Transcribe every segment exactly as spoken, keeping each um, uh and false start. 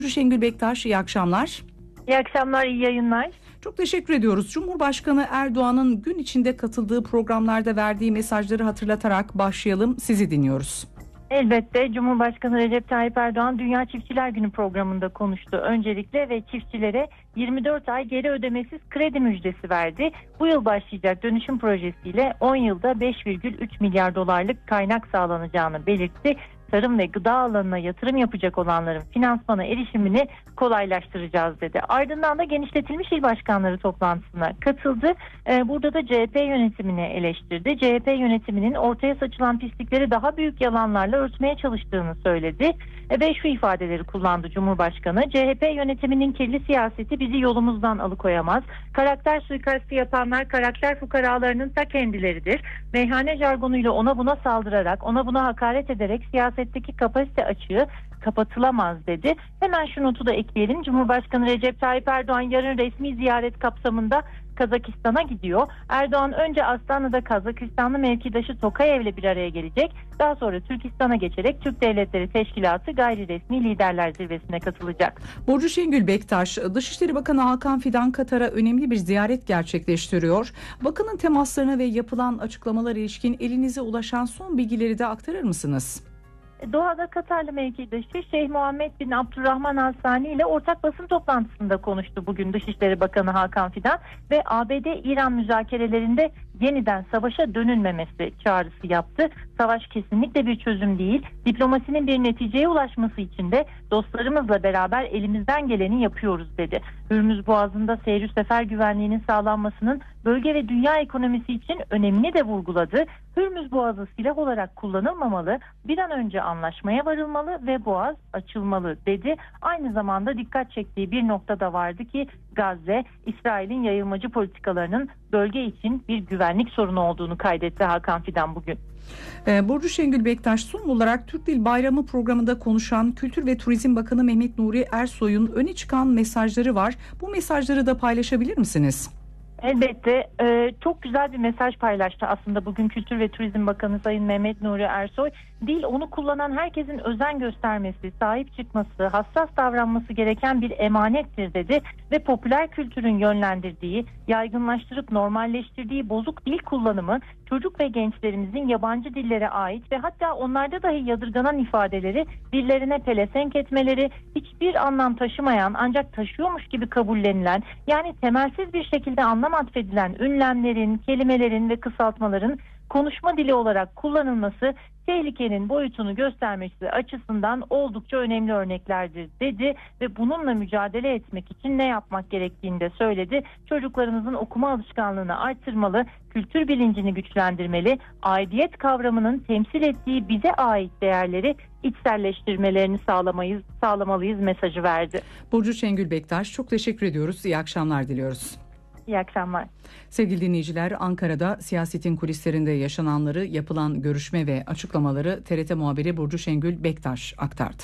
Şengül Bektaş, iyi akşamlar. İyi akşamlar, iyi yayınlar. Çok teşekkür ediyoruz. Cumhurbaşkanı Erdoğan'ın gün içinde katıldığı programlarda verdiği mesajları hatırlatarak başlayalım. Sizi dinliyoruz. Elbette Cumhurbaşkanı Recep Tayyip Erdoğan Dünya Çiftçiler Günü programında konuştu öncelikle ve çiftçilere yirmi dört ay geri ödemesiz kredi müjdesi verdi. Bu yıl başlayacak dönüşüm projesiyle on yılda beş virgül üç milyar dolarlık kaynak sağlanacağını belirtti. Tarım ve gıda alanına yatırım yapacak olanların finansmana erişimini kolaylaştıracağız dedi. Ardından da genişletilmiş il başkanları toplantısına katıldı. Ee, burada da C H P yönetimini eleştirdi. C H P yönetiminin ortaya saçılan pislikleri daha büyük yalanlarla örtmeye çalıştığını söyledi. E, ve şu ifadeleri kullandı Cumhurbaşkanı. C H P yönetiminin kirli siyaseti bizi yolumuzdan alıkoyamaz. Karakter suikastı yapanlar karakter fukaralarının ta kendileridir. Meyhane jargonuyla ona buna saldırarak, ona buna hakaret ederek siyasetteki kapasite açığı kapatılamaz dedi. Hemen şu notu da ekleyelim. Cumhurbaşkanı Recep Tayyip Erdoğan yarın resmi ziyaret kapsamında Kazakistan'a gidiyor. Erdoğan önce Astana'da Kazakistanlı mevkidaşı Tokayev'le bir araya gelecek. Daha sonra Türkistan'a geçerek Türk Devletleri Teşkilatı gayri resmi liderler zirvesine katılacak. Burcu Şengül Bektaş, Dışişleri Bakanı Hakan Fidan Katar'a önemli bir ziyaret gerçekleştiriyor. Bakanın temaslarına ve yapılan açıklamalara ilişkin elinize ulaşan son bilgileri de aktarır mısınız? Doha'da Katarlı mevkidaşı Şeyh Muhammed bin Abdurrahman Al Sani ile ortak basın toplantısında konuştu bugün Dışişleri Bakanı Hakan Fidan ve A B D-İran müzakerelerinde yeniden savaşa dönülmemesi çağrısı yaptı. Savaş kesinlikle bir çözüm değil. Diplomasinin bir neticeye ulaşması için de dostlarımızla beraber elimizden geleni yapıyoruz dedi. Hürmüz Boğazı'nda seyir sefer güvenliğinin sağlanmasının bölge ve dünya ekonomisi için önemini de vurguladı. Hürmüz Boğazı silah olarak kullanılmamalı, bir an önce anlaşmaya varılmalı ve boğaz açılmalı dedi. Aynı zamanda dikkat çektiği bir nokta da vardı ki Gazze, İsrail'in yayılmacı politikalarının bölge için bir güvenlik sorunu olduğunu kaydetti Hakan Fidan bugün. Burcu Şengül Bektaş, son olarak Türk Dil Bayramı programında konuşan Kültür ve Turizm Bakanı Mehmet Nuri Ersoy'un öne çıkan mesajları var. Bu mesajları da paylaşabilir misiniz? Elbette e, çok güzel bir mesaj paylaştı aslında bugün Kültür ve Turizm Bakanı Sayın Mehmet Nuri Ersoy. Dil onu kullanan herkesin özen göstermesi, sahip çıkması, hassas davranması gereken bir emanettir dedi ve popüler kültürün yönlendirdiği, yaygınlaştırıp normalleştirdiği bozuk dil kullanımı çocuk ve gençlerimizin yabancı dillere ait ve hatta onlarda dahi yadırganan ifadeleri dillerine pelesenk etmeleri, hiçbir anlam taşımayan ancak taşıyormuş gibi kabullenilen, yani temelsiz bir şekilde anlam atfedilen ünlemlerin, kelimelerin ve kısaltmaların konuşma dili olarak kullanılması tehlikenin boyutunu göstermesi açısından oldukça önemli örneklerdir dedi ve bununla mücadele etmek için ne yapmak gerektiğini de söyledi. Çocuklarımızın okuma alışkanlığını artırmalı, kültür bilincini güçlendirmeli, aidiyet kavramının temsil ettiği bize ait değerleri içselleştirmelerini sağlamayız, sağlamalıyız mesajı verdi. Burcu Şengül Bektaş, çok teşekkür ediyoruz. İyi akşamlar diliyoruz. İyi akşamlar. Sevgili dinleyiciler, Ankara'da siyasetin kulislerinde yaşananları, yapılan görüşme ve açıklamaları T R T muhabiri Burcu Şengül Bektaş aktardı.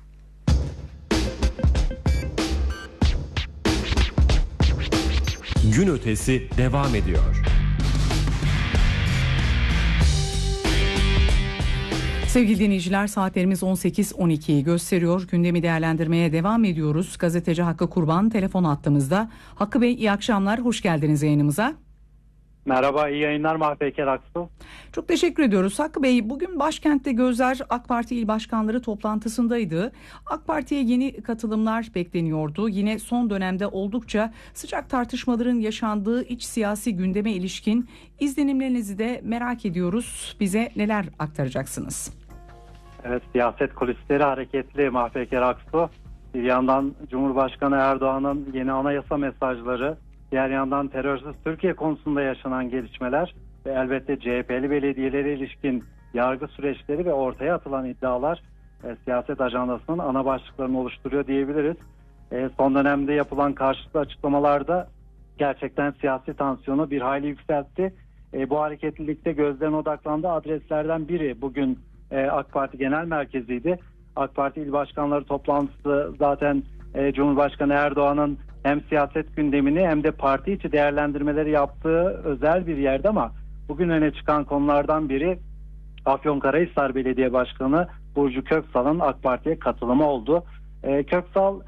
Gün ötesi devam ediyor. Sevgili dinleyiciler, saatlerimiz on sekiz on ikiyi gösteriyor. Gündemi değerlendirmeye devam ediyoruz. Gazeteci Hakkı Kurban telefon hattımızda. Hakkı Bey, iyi akşamlar. Hoş geldiniz yayınımıza. Merhaba, iyi yayınlar Mahpeker Aksu. Çok teşekkür ediyoruz. Hakkı Bey, bugün başkentte gözler AK Parti il başkanları toplantısındaydı. AK Parti'ye yeni katılımlar bekleniyordu. Yine son dönemde oldukça sıcak tartışmaların yaşandığı iç siyasi gündeme ilişkin izlenimlerinizi de merak ediyoruz. Bize neler aktaracaksınız? Evet, siyaset kulisleri hareketli Mahpeker Aksu. Bir yandan Cumhurbaşkanı Erdoğan'ın yeni anayasa mesajları, diğer yandan terörsüz Türkiye konusunda yaşanan gelişmeler ve elbette C H P'li belediyelere ilişkin yargı süreçleri ve ortaya atılan iddialar e, siyaset ajandasının ana başlıklarını oluşturuyor diyebiliriz. E, son dönemde yapılan karşılıklı açıklamalarda gerçekten siyasi tansiyonu bir hayli yükseltti. E, bu hareketlilikte gözden odaklandığı adreslerden biri bugün e, AK Parti Genel Merkezi'ydi. AK Parti İl Başkanları toplantısı zaten e, Cumhurbaşkanı Erdoğan'ın hem siyaset gündemini hem de parti içi değerlendirmeleri yaptığı özel bir yerde, ama bugün öne çıkan konulardan biri Afyonkarahisar Belediye Başkanı Burcu Köksal'ın AK Parti'ye katılımı oldu. E, Köksal